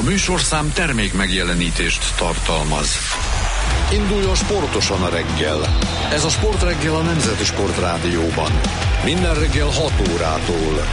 A műsorszám termék megjelenítést tartalmaz. Induljon sportosan a reggel. Ez a Sportreggel a Nemzeti Sportrádióban. Minden reggel 6 órától.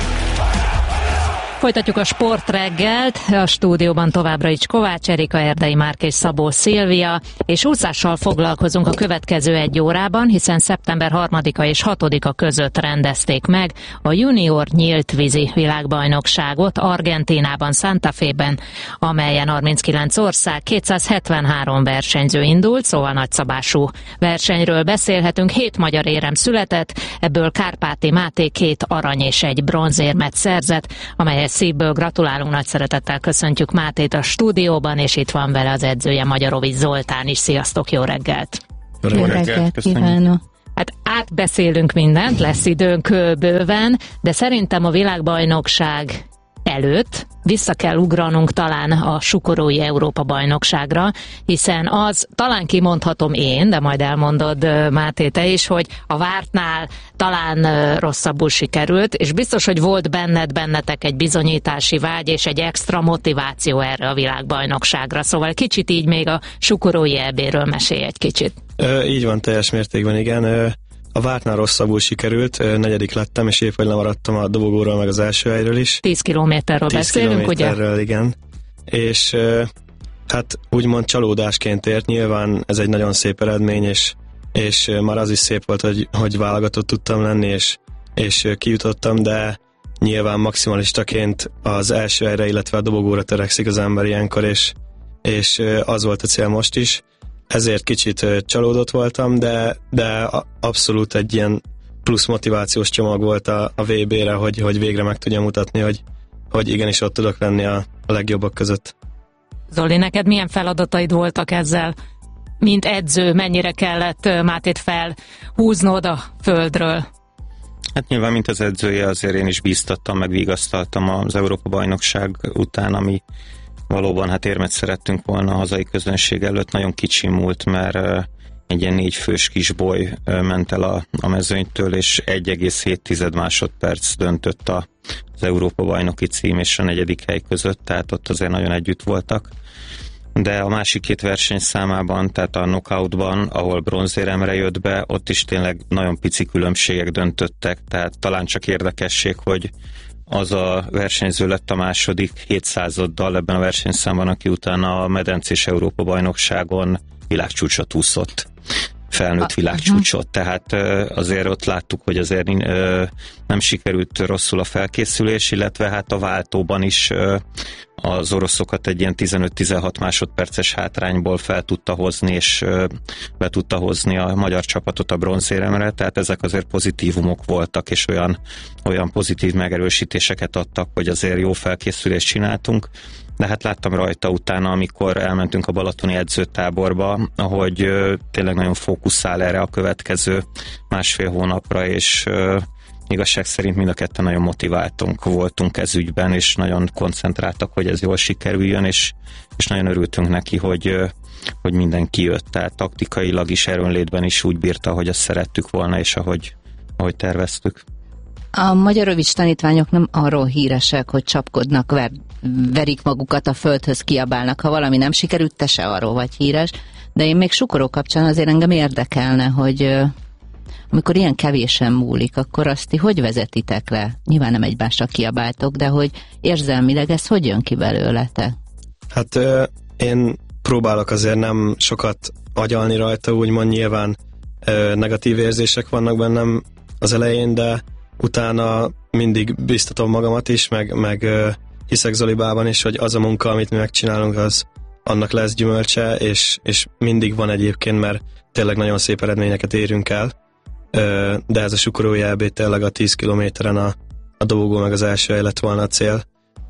Folytatjuk a Sportreggelt, a stúdióban továbbra is Kovács Erika, Erdei Márk és Szabó Szilvia, és úszással foglalkozunk a következő 1 órában, hiszen szeptember 3-a és 6-a között rendezték meg a junior nyílt vízi világbajnokságot Argentínában, Santa Fe-ben, amelyen 39 ország, 273 versenyző indult, szóval nagyszabású versenyről beszélhetünk. 7 magyar érem született, ebből Kárpáti Máté 2 arany és 1 bronzérmet szerzett, amelyhez szívből gratulálunk, nagy szeretettel köszöntjük Mátét a stúdióban, és itt van vele az edzője, Magyarovics Zoltán is. Sziasztok, jó reggelt! Jó reggelt kívánok! Hát átbeszélünk mindent, lesz időnk bőven, de szerintem a világbajnokság előtt vissza kell ugranunk talán a sukorói Európa-bajnokságra, hiszen az, talán kimondhatom én, de majd elmondod Máté te is, hogy a vártnál talán rosszabbul sikerült, és biztos, hogy volt bennetek egy bizonyítási vágy és egy extra motiváció erre a világbajnokságra. Szóval kicsit így még a sukorói EB-ről mesélj egy kicsit. Így van, teljes mértékben, igen. A vártnál rosszabbul sikerült, 4. lettem, és épp hogy lemaradtam a dobogóról, meg az első helyről is. 10 kilométerről beszélünk, ugye? 10 kilométerről, igen. És hát úgymond csalódásként ért, nyilván ez egy nagyon szép eredmény, és már az is szép volt, hogy válogatott tudtam lenni, és kijutottam, de nyilván maximalistaként az első helyre, illetve a dobogóra törekszik az ember ilyenkor, és az volt a cél most is. Ezért kicsit csalódott voltam, de abszolút egy ilyen plusz motivációs csomag volt a VB-re, hogy végre meg tudjam mutatni, hogy igenis ott tudok lenni a legjobbak között. Zoli, neked milyen feladataid voltak ezzel? Mint edző, mennyire kellett Mátét felhúznod a földről? Hát nyilván, mint az edzője, azért én is bíztattam, meg vigasztaltam az Európa-bajnokság után, ami valóban hát érmet szerettünk volna a hazai közönség előtt. Nagyon kicsi múlt, mert egy ilyen 4 fős kisboly ment el a mezőnytől, és 1,7 másodperc döntött az Európa-bajnoki cím és a 4. hely között, tehát ott azért nagyon együtt voltak. De a másik 2 versenyszámában, tehát a knockoutban, ahol bronzéremre jött be, ott is tényleg nagyon pici különbségek döntöttek, tehát talán csak érdekesség, hogy az a versenyző lett a második 700-addal ebben a versenyszámban, aki utána a medencés Európa-bajnokságon világcsúcsot úszott. Felnőtt világcsúcsot. Tehát azért ott láttuk, hogy azért nem sikerült rosszul a felkészülés, illetve hát a váltóban is az oroszokat egy ilyen 15-16 másodperces hátrányból fel tudta hozni, és be tudta hozni a magyar csapatot a bronzéremre, tehát ezek azért pozitívumok voltak, és olyan pozitív megerősítéseket adtak, hogy azért jó felkészülést csináltunk. De hát láttam rajta utána, amikor elmentünk a balatoni edzőtáborba, ahogy tényleg nagyon fókuszál erre a következő 1,5 hónapra, és igazság szerint mind a ketten nagyon motiváltunk voltunk ez ügyben, és nagyon koncentráltak, hogy ez jól sikerüljön, és nagyon örültünk neki, hogy mindenki jött, tehát taktikailag is, erőnlétben is úgy bírta, hogy azt szerettük volna, és ahogy terveztük. A Magyarovics tanítványok nem arról híresek, hogy csapkodnak, verik magukat a földhöz, kiabálnak, ha valami nem sikerült, te se arról vagy híres, de én még sukoró kapcsán azért engem érdekelne, hogy amikor ilyen kevésen múlik, akkor azt hogy vezetitek le? Nyilván nem egymásra kiabáltok, de hogy érzelmileg ez hogy jön ki belőletek? Hát én próbálok azért nem sokat agyalni rajta, úgymond nyilván negatív érzések vannak bennem az elején, de utána mindig biztatom magamat is, meg hiszek Zolibában is, hogy az a munka, amit mi megcsinálunk, az annak lesz gyümölcse, és mindig van egyébként, mert tényleg nagyon szép eredményeket érünk el, de ez a sukorói EB tényleg a 10 kilométeren a dobogó meg az első hely lett volna a cél,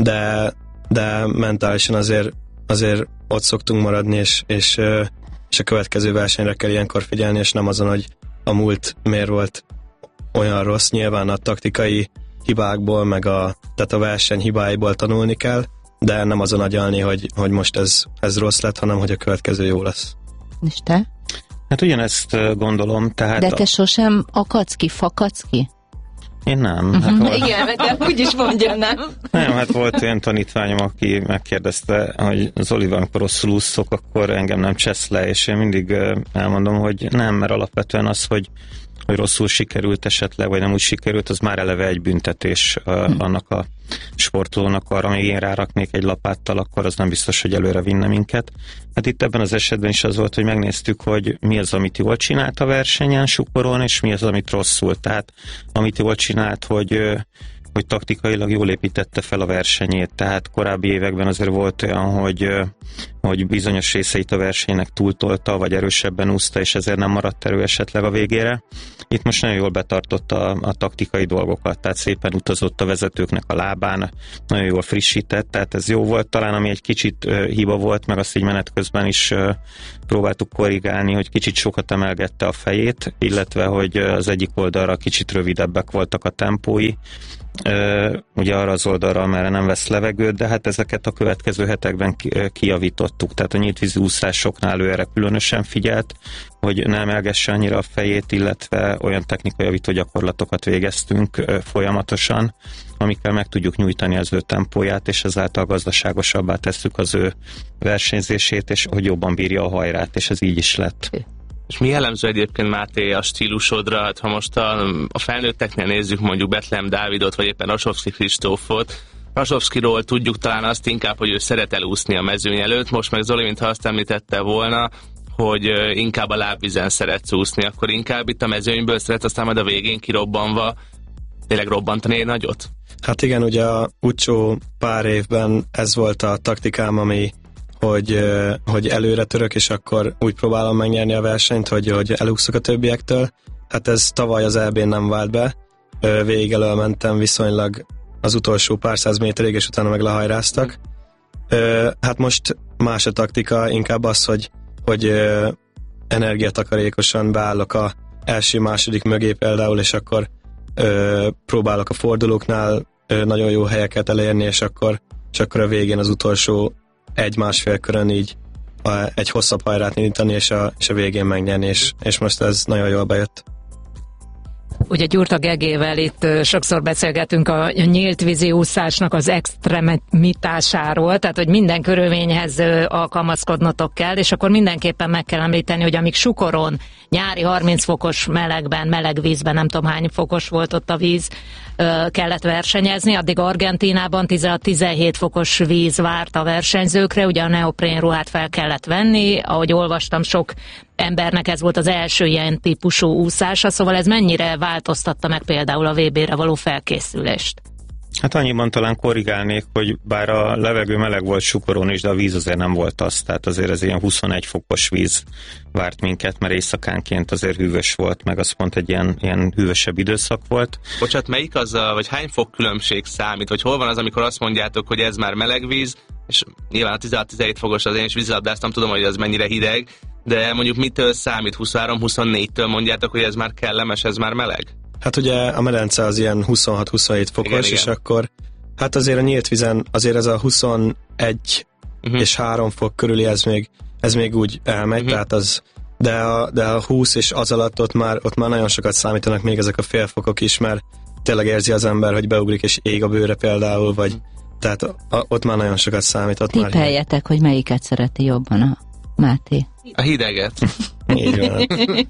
de mentálisan azért ott szoktunk maradni, és a következő versenyre kell ilyenkor figyelni, és nem azon, hogy a múlt miért volt olyan rossz. Nyilván a taktikai hibákból, tehát a verseny hibáiból tanulni kell, de nem azon agyalni, hogy most ez rossz lett, hanem hogy a következő jó lesz. És te? Hát ugyanezt gondolom, tehát... De te sosem akadsz ki, fakadsz ki? Én nem. Igen, de úgy is mondja, nem? Nem, hát volt olyan tanítványom, aki megkérdezte, hogy Zoli, amikor rosszul úszok, akkor engem nem csesz le, és én mindig elmondom, hogy nem, mert alapvetően az, hogy rosszul sikerült esetleg, vagy nem úgy sikerült, az már eleve egy büntetés annak a sportolónak, arra még én ráraknék egy lapáttal, akkor az nem biztos, hogy előre vinne minket. Hát itt ebben az esetben is az volt, hogy megnéztük, hogy mi az, amit jól csinált a versenyen sukoron, és mi az, amit rosszul. Tehát amit jól csinált, hogy taktikailag jól építette fel a versenyét, tehát korábbi években azért volt olyan, hogy bizonyos részeit a versenynek túltolta, vagy erősebben úszta, és ezért nem maradt erő esetleg a végére. Itt most nagyon jól betartotta a taktikai dolgokat, tehát szépen utazott a vezetőknek a lábán, nagyon jól frissített, tehát ez jó volt. Talán ami egy kicsit hiba volt, meg azt így menet közben is próbáltuk korrigálni, hogy kicsit sokat emelgette a fejét, illetve hogy az egyik oldalra kicsit rövidebbek voltak a tempói, ugye arra az oldalra, amerre nem vesz levegőt, de hát ezeket a következő hetekben kijavítottuk, tehát a nyíltvízi úszásoknál ő erre különösen figyelt, hogy ne emelgesse annyira a fejét, illetve olyan technikai javító gyakorlatokat végeztünk folyamatosan, amikkel meg tudjuk nyújtani az ő tempóját, és ezáltal gazdaságosabbá tesszük az ő versenyzését, és hogy jobban bírja a hajrát, és ez így is lett. És mi jellemző egyébként, Máté, a stílusodra? Hát, ha most a felnőtteknél nézzük mondjuk Betlehem Dávidot, vagy éppen Rasovszki Kristófot, Rasovszkiról tudjuk talán azt inkább, hogy ő szeret elúszni a mezőny előtt, most meg Zoli, mintha azt említette volna, hogy inkább a lábvízen szeretsz úszni, akkor inkább itt a mezőnyből szeret, aztán majd a végén kirobbanva tényleg robbantani egy nagyot? Hát igen, ugye a utcsó pár évben ez volt a taktikám, ami hogy előre török, és akkor úgy próbálom megnyerni a versenyt, hogy elúszok a többiektől. Hát ez tavaly az EB-n nem vált be. Végig elölmentem viszonylag az utolsó pár száz méterig, és utána meg lehajráztak. Hát most más a taktika, inkább az, hogy energiatakarékosan beállok a első-második mögé például, és akkor próbálok a fordulóknál nagyon jó helyeket elérni, és akkor a végén az utolsó 1-1,5 körön így egy hosszabb hajrát indítani, és a végén megnyerni, és most ez nagyon jól bejött. Ugye Gyurta Gegével itt sokszor beszélgetünk a nyílt vízi úszásnak az extremitásáról, tehát hogy minden körülményhez alkalmazkodnotok kell, és akkor mindenképpen meg kell említeni, hogy amíg Sukoron nyári 30 fokos melegben, meleg vízben, nem tudom hány fokos volt ott a víz, kellett versenyezni, addig Argentínában 16-17 fokos víz várt a versenyzőkre, ugye a neoprén ruhát fel kellett venni, ahogy olvastam, sok embernek ez volt az első ilyen típusú úszása, szóval ez mennyire változtatta meg például a VB-re való felkészülést? Hát annyiban talán korrigálnék, hogy bár a levegő meleg volt Sukoron is, de a víz azért nem volt az, tehát azért ez ilyen 21 fokos víz várt minket, mert éjszakánként azért hűvös volt, meg az pont egy ilyen hűvösebb időszak volt. Bocsát, melyik az vagy hány fok különbség számít, hogy hol van az, amikor azt mondjátok, hogy ez már meleg víz, és nyilván a 16-17 fokos az én is vízilabdáztam, tudom, hogy az mennyire hideg, de mondjuk mitől számít? 23-24-től mondjátok, hogy ez már kellemes, ez már meleg? Hát ugye a medence az ilyen 26-27 fokos, igen. És akkor hát azért a nyílt vízen azért ez a 21 és 3 fok körüli ez még úgy elmegy, tehát az, de a 20 és az alatt ott már nagyon sokat számítanak még ezek a félfokok is, mert tényleg érzi az ember, hogy beugrik és ég a bőre például, vagy tehát ott már nagyon sokat számít. Tippeljetek, hogy melyiket szereti jobban a Máté? A hideget. Így van.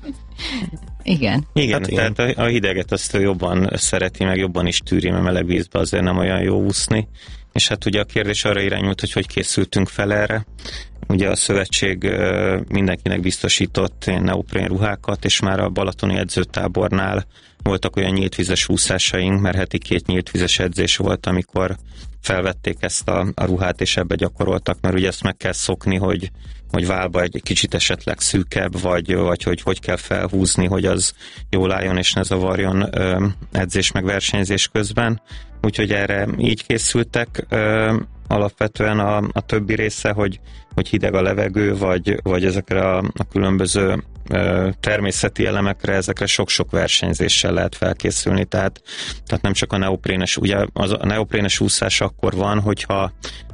Igen. Igen, hát tehát a hideget azt jobban szereti, meg jobban is tűri, mert meleg vízbe azért nem olyan jó úszni. És hát ugye a kérdés arra irányult, hogy készültünk fel erre. Ugye a szövetség mindenkinek biztosított neoprén ruhákat, és már a balatoni edzőtábornál voltak olyan nyíltvizes úszásaink, mert heti 2 nyíltvizes edzés volt, amikor felvették ezt a ruhát, és ebbe gyakoroltak, mert ugye ezt meg kell szokni, hogy válba egy kicsit esetleg szűkebb, vagy hogy kell felhúzni, hogy az jól álljon és ne zavarjon edzés meg versenyzés közben. Úgyhogy erre így készültek. Alapvetően a többi része, hogy hideg a levegő, vagy ezekre a különböző természeti elemekre, ezekre sok-sok versenyzéssel lehet felkészülni, tehát nem csak a neoprénes, ugye a neoprénes úszás akkor van, hogyha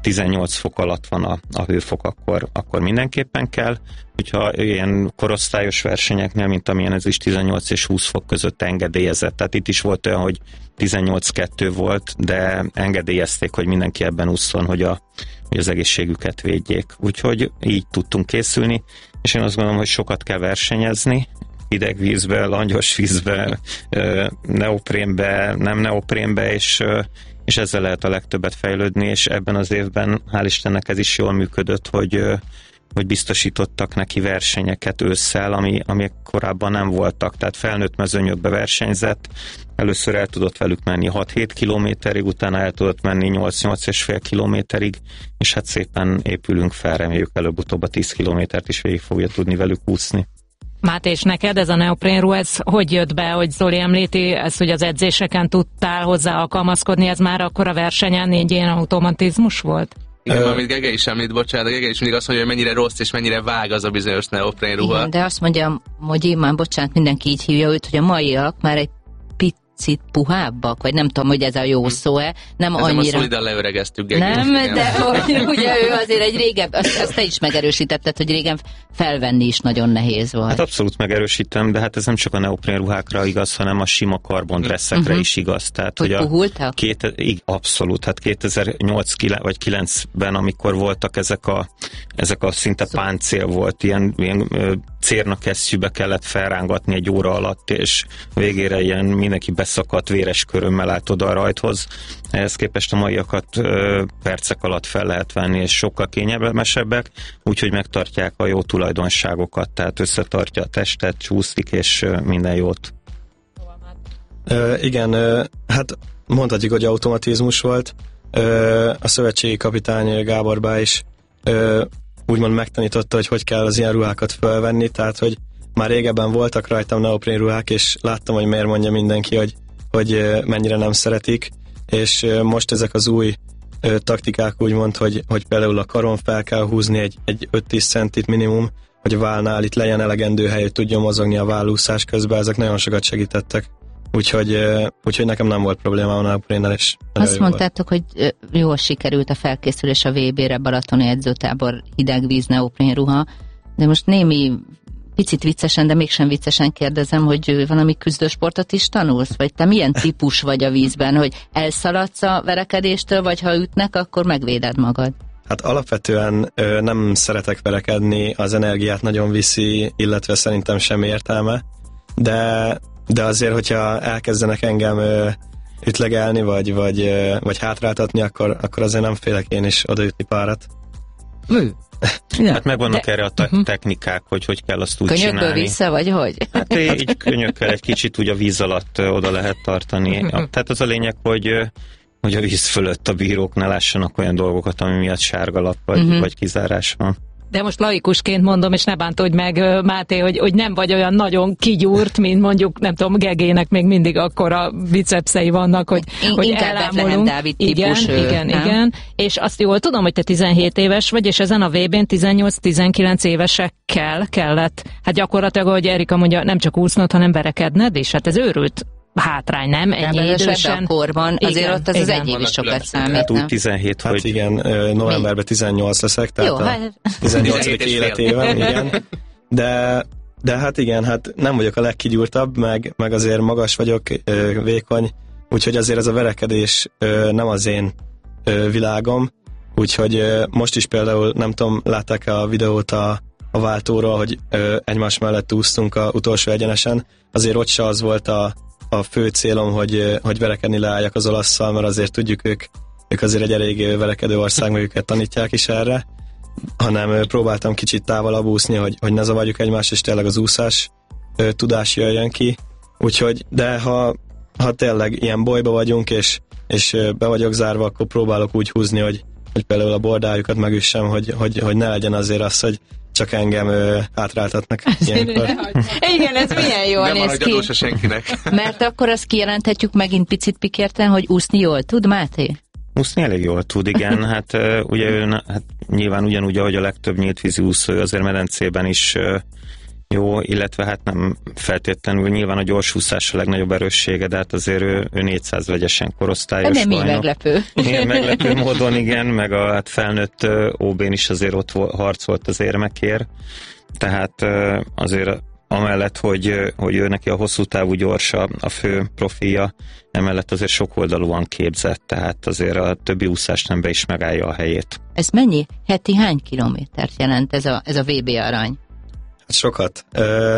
18 fok alatt van a hőfok, akkor mindenképpen kell. Hogyha ilyen korosztályos versenyeknél, mint amilyen ez is 18 és 20 fok között engedélyezett. Tehát itt is volt olyan, hogy 18-2 volt, de engedélyezték, hogy mindenki ebben ússzon, hogy az egészségüket védjék. Úgyhogy így tudtunk készülni, és én azt gondolom, hogy sokat kell versenyezni, hideg vízbe, langyos vízbe, neoprénbe, nem neoprénbe, és ezzel lehet a legtöbbet fejlődni, és ebben az évben, hál' Istennek ez is jól működött, hogy biztosítottak neki versenyeket ősszel, ami korábban nem voltak. Tehát felnőtt mezőnyökbe versenyzett, először el tudott velük menni 6-7 kilométerig, utána el tudott menni 8-8,5 kilométerig, és hát szépen épülünk fel, reméljük előbb-utóbb a 10 kilométert is végig fogja tudni velük úszni. Máté, és neked ez a neoprénruha, ez hogy jött be, hogy Zoli említi, ez, hogy az edzéseken tudtál hozzá alkalmazkodni, ez már akkor a versenyen egy ilyen automatizmus volt? Igen, amit Gege is említ, bocsánat, Gege is mindig azt mondja, hogy mennyire rossz és mennyire vág az a bizonyos neoprénruha. Igen, de azt mondja, hogy én már, bocsánat, mindenki így hívja őt, hogy a maiak már egy picit puhábbak, vagy nem tudom, hogy ez a jó szó-e, nem ezzel annyira... most szolidan leöregeztük Gegét. Nem, de ugye ő azért egy régebb, azt te is megerősítetted, hogy régen felvenni is nagyon nehéz volt. Hát abszolút megerősítem, de hát ez nem csak a neoprén ruhákra igaz, hanem a sima karbondresszekre is igaz. Tehát, hogy puhultak? Abszolút, hát 2008 vagy 9-ben, amikor voltak ezek a szinte páncél volt, ilyen cérnakesztyűbe kellett felrángatni egy óra alatt, és végére ilyen mindenki beszakadt véres körömmel állt oda a rajthoz. Ehhez képest a maiakat percek alatt fel lehet venni, és sokkal kényelmesebbek, úgyhogy megtartják a jó tulajdonságokat, tehát összetartja a testet, csúszik, és minden jót. Igen, hát mondhatjuk, hogy automatizmus volt. A szövetségi kapitány Gábor Bá is úgymond megtanította, hogy kell az ilyen ruhákat felvenni, tehát hogy már régebben voltak rajtam neoprén ruhák, és láttam, hogy miért mondja mindenki, hogy mennyire nem szeretik, és most ezek az új taktikák úgymond, hogy például a karon fel kell húzni egy 5-10 centit minimum, hogy a válnál itt legyen elegendő hely, hogy tudjon mozogni a vállúszás közben, ezek nagyon sokat segítettek. Úgyhogy nekem nem volt problémám a neoprénnel, és azt mondtátok, hogy jól sikerült a felkészülés a VB-re, Balatoni edzőtábor, hidegvíz, neoprén ruha, de most némi picit viccesen, de mégsem viccesen kérdezem, hogy valami küzdősportot is tanulsz? Vagy te milyen típus vagy a vízben, hogy elszaladsz a verekedéstől, vagy ha ütnek, akkor megvéded magad? Hát alapvetően nem szeretek verekedni, az energiát nagyon viszi, illetve szerintem sem értelme, de azért, hogyha elkezdenek engem ütlegelni, vagy hátráltatni, akkor azért nem félek én is odaütni párat. Hát megvannak erre a technikák, hogy kell azt úgy csinálni. Könyökből vissza, vagy hogy? Hát így könyökkel egy kicsit úgy a víz alatt oda lehet tartani. Tehát az a lényeg, hogy a víz fölött a bírók ne lássanak olyan dolgokat, ami miatt sárgalap vagy kizárás van. De most laikusként mondom, és ne bántódj meg, Máté, hogy nem vagy olyan nagyon kigyúrt, mint mondjuk, nem tudom, Gegének még mindig akkora bicepszei vannak, hogy elámulunk. Dávid típus, igen. És azt jól tudom, hogy te 17 éves vagy, és ezen a VB-n 18-19 évesekkel kellett. Hát gyakorlatilag, ahogy Erika mondja, nem csak úsznod, hanem verekedned, és hát ez őrült hátrány, nem? Ennyi idősen. A korban, azért igen, ott az egy év is sokat számít. Hát úgy 17, hát hogy... igen, novemberben 18 leszek, tehát jó, a 18. életében, igen. De hát igen, hát nem vagyok a legkigyúrtabb, meg azért magas vagyok, vékony, úgyhogy azért ez a verekedés nem az én világom, úgyhogy most is például, nem tudom, látták a videót a váltóról, hogy egymás mellett úsztunk a utolsó egyenesen, azért ott se az volt a fő célom, hogy verekedni leálljak az olasszal, mert azért tudjuk, ők azért egy elég verekedő ország, meg őket tanítják is erre, hanem próbáltam kicsit távolabb úszni, hogy ne zavarjuk egymást, és tényleg az úszás tudás jöjjön ki. Úgyhogy, de ha tényleg ilyen bolyba vagyunk, és be vagyok zárva, akkor próbálok úgy húzni, hogy például a bordájukat megüssem, hogy ne legyen azért az, hogy csak engem hátráltatnak ilyenkor. Igen, ez milyen jól néz ki. Nem senkinek. Mert akkor azt kijelenthetjük megint picit pikérten, hogy úszni jól tud, Máté? Úszni elég jól tud, igen. Hát ugye ő nyilván ugyanúgy, ahogy a legtöbb nyíltvízi úszó, azért medencében is jó, illetve hát nem feltétlenül, nyilván a gyorsúszás a legnagyobb erőssége, de hát azért ő 400 vegyesen korosztályos bajnok. Nem meglepő. Igen, meglepő módon, igen, meg a hát felnőtt OB-n is azért ott harcolt az érmekért, tehát azért amellett, hogy ő neki a hosszú távú gyors a fő profilja, emellett azért sokoldalúan képzett, tehát azért a többi úszást nem be is megállja a helyét. Ez mennyi? Heti hány kilométert jelent ez a VB arany? Hát sokat.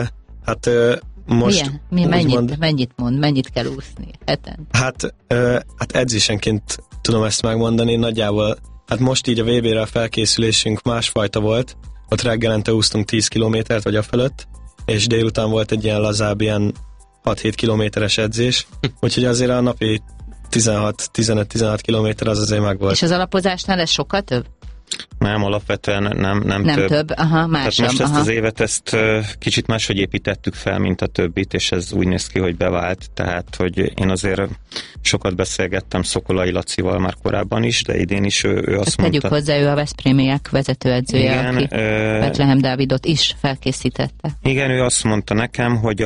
Most mennyit mond? Mennyit kell úszni heten? Hát edzésenként tudom ezt megmondani, nagyjából, hát most így a VB-re a felkészülésünk másfajta volt, ott reggelente úsztunk 10 kilométert vagy afölött, és délután volt egy ilyen lazább, ilyen 6-7 kilométeres edzés, úgyhogy azért a napi 15-16 kilométer az azért megvolt. És az alapozásnál ez sokkal több? Nem, alapvetően nem több. Aha, másabb. Tehát most ezt az évet kicsit máshogy építettük fel, mint a többit, és ez úgy néz ki, hogy bevált. Tehát, hogy én azért sokat beszélgettem Szokolai Lacival már korábban is, de idén is ő azt mondta... Tegyük hozzá, ő a Veszprémiek vezetőedzője, igen, aki Betlehem Dávidot is felkészítette. Igen, ő azt mondta nekem, hogy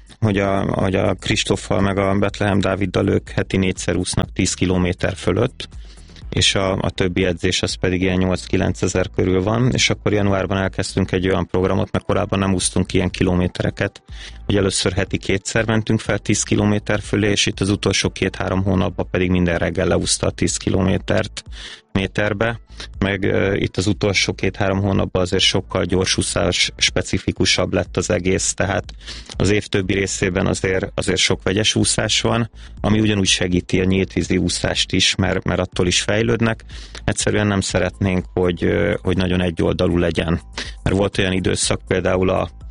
a Kristóffal meg a Betlehem Dáviddal ők heti 4-szer úsznak 10 kilométer fölött, és a többi edzés az pedig ilyen 8-9 ezer körül van, és akkor januárban elkezdtünk egy olyan programot, mert korábban nem úsztunk ilyen kilométereket, hogy először heti 2-szer mentünk fel 10 kilométer fölé, és itt az utolsó 2-3 hónapban pedig minden reggel leúszta a 10 kilométert méterbe, meg itt az utolsó 2-3 hónapban azért sokkal gyorsúszás specifikusabb lett az egész, tehát az év többi részében azért sok vegyes úszás van, ami ugyanúgy segíti a nyíltvízi úszást is, mert attól is fejlődnek. Egyszerűen nem szeretnénk, hogy nagyon egyoldalú legyen. Mert volt olyan időszak például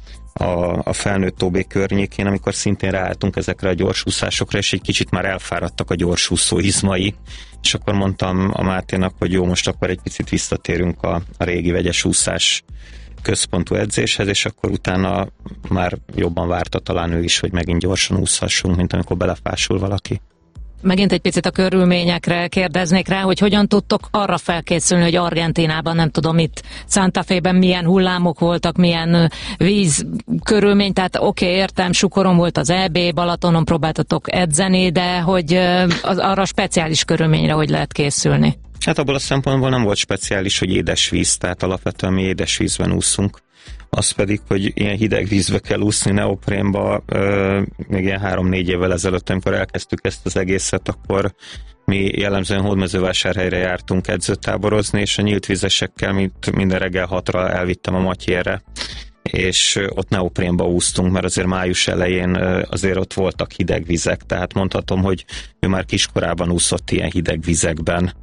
a felnőtt OB környékén, amikor szintén ráálltunk ezekre a gyorsúszásokra, és egy kicsit már elfáradtak a gyorsúszó izmai, és akkor mondtam a Máténak, hogy jó, most akkor egy picit visszatérünk a régi vegyes úszás központú edzéshez, és akkor utána már jobban várta talán ő is, hogy megint gyorsan úszhassunk, mint amikor belefásul valaki. Megint egy picit a körülményekre kérdeznék rá, hogy hogyan tudtok arra felkészülni, hogy Argentínában, nem tudom, itt Santa Fe-ben milyen hullámok voltak, milyen víz körülmény, tehát értem, Sukoron volt az EB, Balatonon próbáltatok edzeni, de hogy arra speciális körülményre hogy lehet készülni? Hát abból a szempontból nem volt speciális, hogy édesvíz, tehát alapvetően mi édesvízben úszunk. Az pedig, hogy ilyen hideg vízbe kell úszni neoprénba, még ilyen 3-4 évvel ezelőtt, amikor elkezdtük ezt az egészet, akkor mi jellemzően Hódmezővásárhelyre jártunk edzőtáborozni, és a nyílt vízesekkel minden reggel 6-ra elvittem a Matyérre, és ott neoprénba úsztunk, mert azért május elején azért ott voltak hideg vizek, tehát mondhatom, hogy ő már kiskorában úszott ilyen hideg vizekben.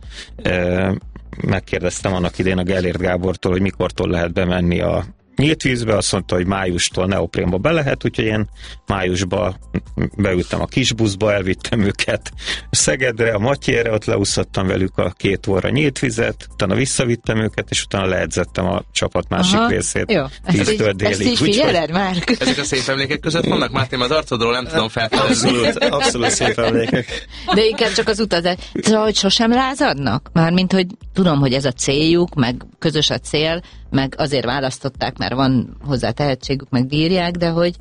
Megkérdeztem annak idén a Gellért Gábortól, hogy mikortól lehet bemenni a nyílt vízbe, azt mondta, hogy májustól neoprénba be lehet, úgyhogy én májusba beültem a kis buszba, elvittem őket Szegedre, a Matyérre, ott leúszottam velük a 2 óra nyílt vizet, utána visszavittem őket, és utána leedzettem a csapat másik részét. Jó, ezt így figyeled már? Ezek a szép emlékek között vannak, Máté, az arcodról nem tudom felfedezni. Abszolút szép emlékek. De inkább csak az utazás. Szóval, hogy sosem lázadnak? Mármint, hogy tudom, hogy ez a céljuk, meg közös a cél, meg azért választották, mert van hozzá tehetségük, meg bírják, de hogy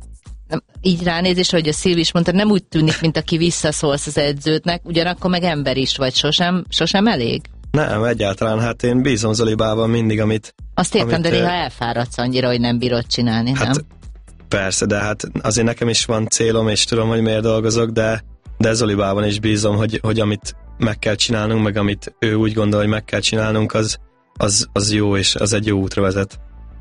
így ránézés, hogy a Szilvi is mondta, nem úgy tűnik, mint aki visszaszólsz az edződnek, ugyanakkor meg ember is vagy, sosem elég? Nem, egyáltalán, hát én bízom Zolibában mindig, amit... Azt értem, de néha elfáradsz annyira, hogy nem bírod csinálni, hát, nem? Persze, de hát azért nekem is van célom, és tudom, hogy miért dolgozok, de Zolibában is bízom, hogy amit meg kell csinálnunk, meg amit ő úgy gondol, hogy meg kell csinálnunk, az jó, és az egy jó útra vezet.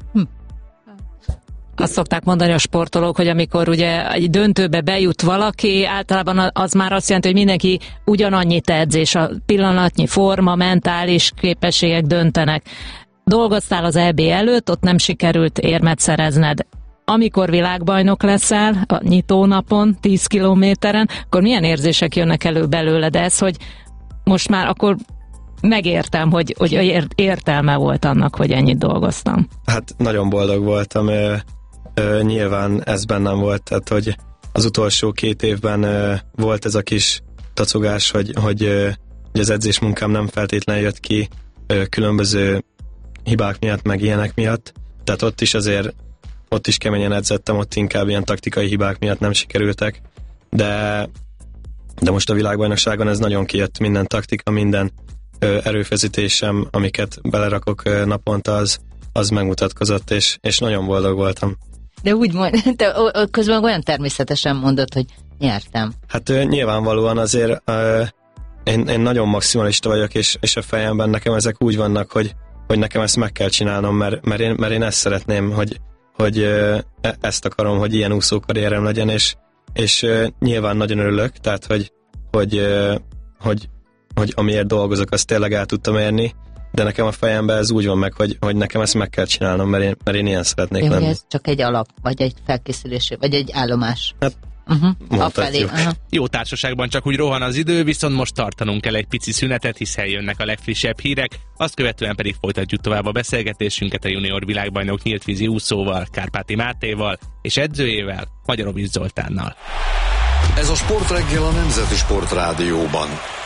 Azt szokták mondani a sportolók, hogy amikor ugye egy döntőbe bejut valaki, általában az már azt jelenti, hogy mindenki ugyanannyit edz, és a pillanatnyi forma, mentális képességek döntenek. Dolgoztál az EB előtt, ott nem sikerült érmet szerezned. Amikor világbajnok leszel a nyitónapon, 10 kilométeren, akkor milyen érzések jönnek elő belőled? Ez, hogy most már akkor megértem, hogy értelme volt annak, hogy ennyit dolgoztam. Hát nagyon boldog voltam, nyilván ez bennem volt, tehát hogy az utolsó 2 évben volt ez a kis tacogás, hogy az edzésmunkám nem feltétlenül jött ki különböző hibák miatt, meg ilyenek miatt, tehát ott is azért ott is keményen edzettem, ott inkább ilyen taktikai hibák miatt nem sikerültek, de most a világbajnokságon ez nagyon kijött, minden taktika, minden erőfeszítésem, amiket belerakok naponta, az megmutatkozott, és nagyon boldog voltam. De úgy te közben olyan természetesen mondod, hogy nyertem. Hát nyilvánvalóan azért én nagyon maximalista vagyok, és a fejemben nekem ezek úgy vannak, hogy nekem ezt meg kell csinálnom, mert én ezt szeretném, hogy ezt akarom, hogy ilyen úszókarrierem legyen, és nyilván nagyon örülök, tehát hogy amiért dolgozok, azt tényleg el tudtam érni, de nekem a fejemben ez úgy van meg, hogy nekem ezt meg kell csinálnom, mert én ilyen szeretnék lenni. Ez csak egy alap, vagy egy felkészülés, vagy egy állomás. Hát, afelé. Jó társaságban csak úgy rohan az idő, viszont most tartanunk kell egy pici szünetet, hiszen jönnek a legfrissebb hírek, azt követően pedig folytatjuk tovább a beszélgetésünket a junior világbajnok nyíltvízi úszóval, Kárpáti Mátéval és edzőjével, Magyarovics Zoltánnal. Ez a Sportreggel a Nemzeti Sport Rádióban.